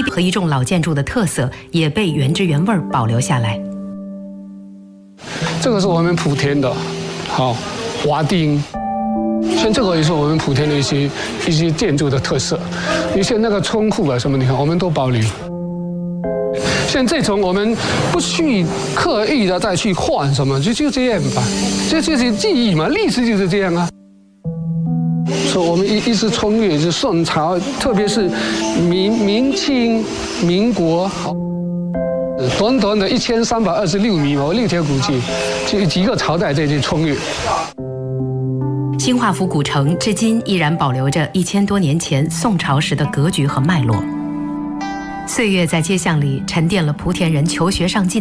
和一众老建筑的特色也被原汁原味保留下来。 这个是我们莆田的，好瓦丁。像这个也是我们莆田的一些建筑的特色，一些那个仓库啊什么，你看我们都保留。像这种我们不去刻意的再去换什么，就这样吧，这就是记忆嘛，历史就是这样啊。所以我们一直穿越就宋朝，特别是明清、民国，短短的1326米嘛，6条古迹，就几个朝代在这穿越。 兴化府古城至今依然保留着1000多年前宋朝时的格局和脉络。岁月在街巷里沉淀了莆田人求学上进